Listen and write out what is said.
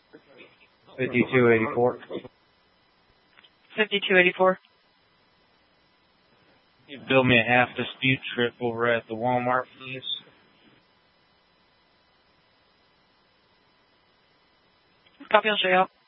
5284. 5284. You bill me a half dispute trip over at the Walmart, please. Copy, I'll show you out.